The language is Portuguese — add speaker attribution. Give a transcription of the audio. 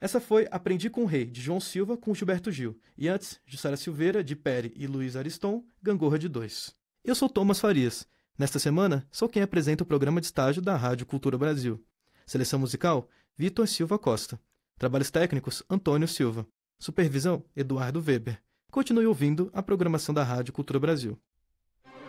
Speaker 1: Essa foi Aprendi com o Rei, de João Silva com Gilberto Gil. E antes, Jussara Silveira, de Pere e Luiz Ariston, Gangorra de Dois. Eu sou Thomas Farias. Nesta semana, sou quem apresenta o programa de estágio da Rádio Cultura Brasil. Seleção musical, Vitor Silva Costa. Trabalhos técnicos, Antônio Silva. Supervisão, Eduardo Weber. Continue ouvindo a programação da Rádio Cultura Brasil.